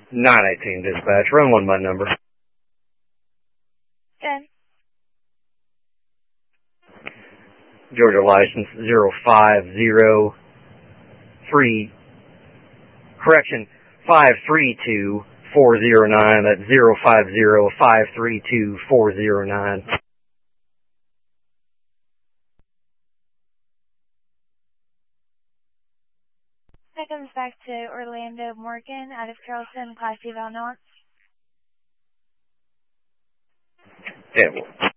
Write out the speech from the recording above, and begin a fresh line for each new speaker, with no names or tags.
918 dispatch. Run one by number.
Good.
Georgia license 0503. Correction, 532409. That's 050532
That comes back to Orlando Morgan out of Carrollton, Class C Valnance.
Yeah.